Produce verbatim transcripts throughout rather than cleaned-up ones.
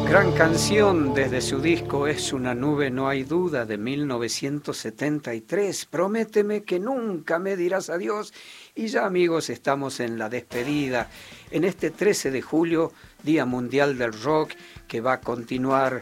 Gran canción desde su disco Es una nube, no hay duda, de mil novecientos setenta y tres. Prométeme que nunca me dirás adiós. Y ya, amigos, estamos en la despedida, en este trece de julio, Día Mundial del Rock, que va a continuar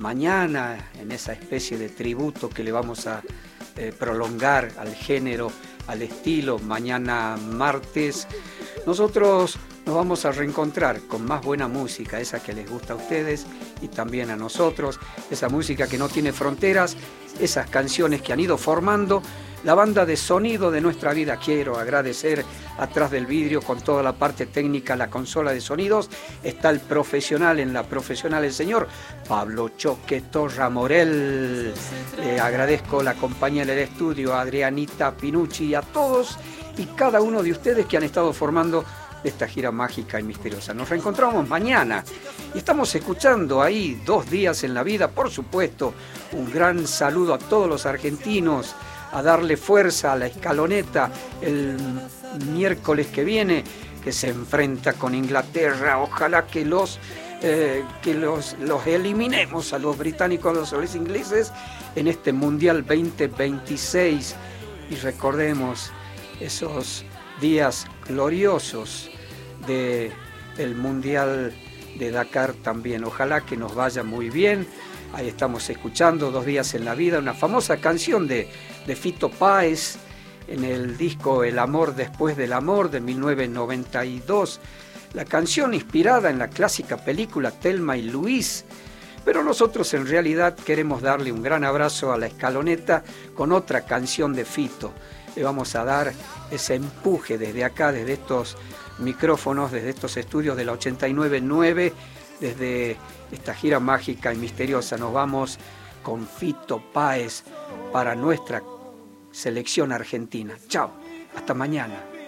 mañana en esa especie de tributo que le vamos a eh, prolongar al género, al estilo. Mañana martes nosotros nos vamos a reencontrar con más buena música, esa que les gusta a ustedes y también a nosotros, esa música que no tiene fronteras, esas canciones que han ido formando la banda de sonido de nuestra vida. Quiero agradecer atrás del vidrio, con toda la parte técnica, la consola de sonidos, está el profesional en la profesional, el señor Pablo Choque Torra Morel. Le agradezco la compañía en el estudio, a Adrianita Pinucci y a todos y cada uno de ustedes que han estado formando esta gira mágica y misteriosa. Nos reencontramos mañana y estamos escuchando ahí Dos días en la vida, por supuesto. Un gran saludo a todos los argentinos, a darle fuerza a la Escaloneta el miércoles que viene, que se enfrenta con Inglaterra. Ojalá que los eh, que los, los eliminemos a los británicos, a los ingleses en este Mundial veinte veintiséis, y recordemos esos días gloriosos de, del Mundial de Dakar también. Ojalá que nos vaya muy bien. Ahí estamos escuchando Dos días en la vida, una famosa canción de, de Fito Páez en el disco El amor después del amor de mil novecientos noventa y dos. La canción inspirada en la clásica película Thelma y Luis. Pero nosotros en realidad queremos darle un gran abrazo a la Escaloneta con otra canción de Fito. Le vamos a dar ese empuje desde acá, desde estos micrófonos, desde estos estudios de la ochenta y nueve punto nueve, desde esta gira mágica y misteriosa. Nos vamos con Fito Páez para nuestra selección argentina. Chao, hasta mañana.